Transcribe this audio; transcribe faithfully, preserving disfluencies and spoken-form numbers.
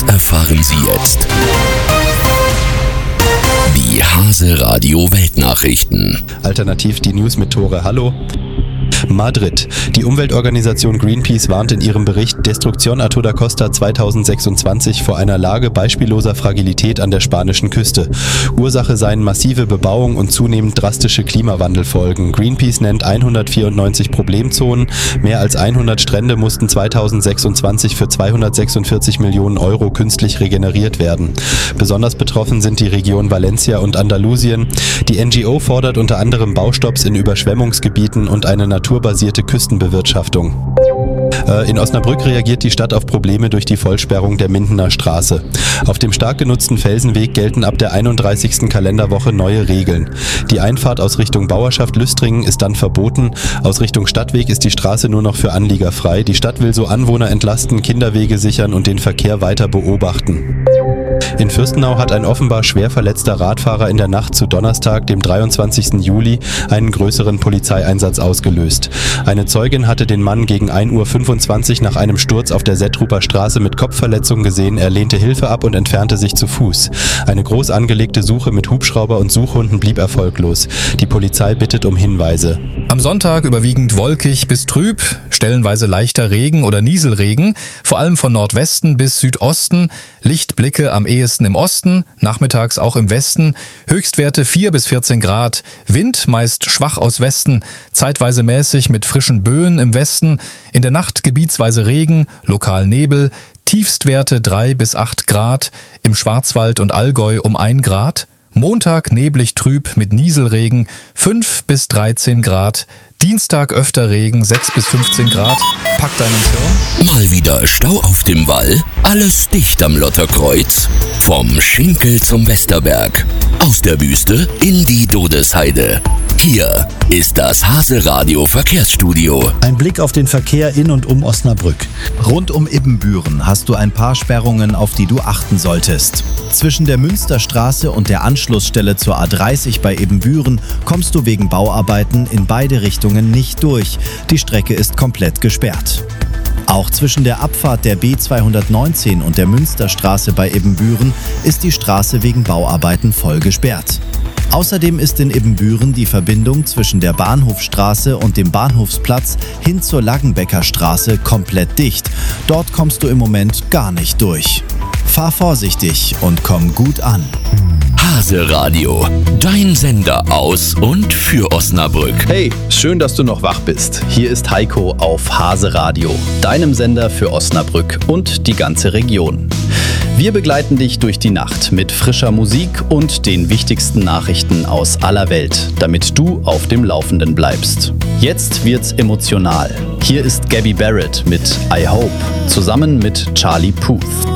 Das erfahren Sie jetzt. Die Hase Radio Weltnachrichten. Alternativ die News mit Tore. Hallo. Madrid. Die Umweltorganisation Greenpeace warnt in ihrem Bericht Destrucción a toda costa zweitausendsechsundzwanzig vor einer Lage beispielloser Fragilität an der spanischen Küste. Ursache seien massive Bebauung und zunehmend drastische Klimawandelfolgen. Greenpeace nennt hundertvierundneunzig Problemzonen. Mehr als hundert Strände mussten zweitausendsechsundzwanzig für zweihundertsechsundvierzig Millionen Euro künstlich regeneriert werden. Besonders betroffen sind die Region Valencia und Andalusien. Die N G O fordert unter anderem Baustopps in Überschwemmungsgebieten und eine naturbasierte Küstenbewirtschaftung. In Osnabrück reagiert die Stadt auf Probleme durch die Vollsperrung der Mindener Straße. Auf dem stark genutzten Felsenweg gelten ab der einunddreißigsten Kalenderwoche neue Regeln. Die Einfahrt aus Richtung Bauerschaft Lüstringen ist dann verboten. Aus Richtung Stadtweg ist die Straße nur noch für Anlieger frei. Die Stadt will so Anwohner entlasten, Kinderwege sichern und den Verkehr weiter beobachten. In Fürstenau hat ein offenbar schwer verletzter Radfahrer in der Nacht zu Donnerstag, dem dreiundzwanzigsten Juli, einen größeren Polizeieinsatz ausgelöst. Eine Zeugin hatte den Mann gegen ein Uhr fünfundzwanzig nach einem Sturz auf der Settruper Straße mit Kopfverletzung gesehen. Er lehnte Hilfe ab und entfernte sich zu Fuß. Eine groß angelegte Suche mit Hubschrauber und Suchhunden blieb erfolglos. Die Polizei bittet um Hinweise. Am Sonntag überwiegend wolkig bis trüb, stellenweise leichter Regen oder Nieselregen, vor allem von Nordwesten bis Südosten, Lichtblicke am ehesten im Osten, nachmittags auch im Westen, Höchstwerte vier bis vierzehn Grad, Wind meist schwach aus Westen, zeitweise mäßig mit frischen Böen im Westen, in der Nacht gebietsweise Regen, lokal Nebel, Tiefstwerte drei bis acht Grad, im Schwarzwald und Allgäu um ein Grad, Montag neblig trüb mit Nieselregen, fünf bis dreizehn Grad, Dienstag öfter Regen, sechs bis fünfzehn Grad. Pack deinen Schirm. Mal wieder Stau auf dem Wall, alles dicht am Lotterkreuz. Vom Schinkel zum Westerberg, aus der Wüste in die Dodesheide. Hier ist das Hase Radio Verkehrsstudio. Ein Blick auf den Verkehr in und um Osnabrück. Rund um Ibbenbüren hast du ein paar Sperrungen, auf die du achten solltest. Zwischen der Münsterstraße und der Anschlussstelle zur A dreißig bei Ibbenbüren kommst du wegen Bauarbeiten in beide Richtungen nicht durch. Die Strecke ist komplett gesperrt. Auch zwischen der Abfahrt der B zweihundertneunzehn und der Münsterstraße bei Ibbenbüren ist die Straße wegen Bauarbeiten voll gesperrt. Außerdem ist in Ibbenbüren die Verbindung zwischen der Bahnhofstraße und dem Bahnhofsplatz hin zur Laggenbecker Straße komplett dicht. Dort kommst du im Moment gar nicht durch. Fahr vorsichtig und komm gut an. Hase Radio, dein Sender aus und für Osnabrück. Hey, schön, dass du noch wach bist. Hier ist Heiko auf Hase Radio, deinem Sender für Osnabrück und die ganze Region. Wir begleiten dich durch die Nacht mit frischer Musik und den wichtigsten Nachrichten aus aller Welt, damit du auf dem Laufenden bleibst. Jetzt wird's emotional. Hier ist Gabby Barrett mit I Hope, zusammen mit Charlie Puth.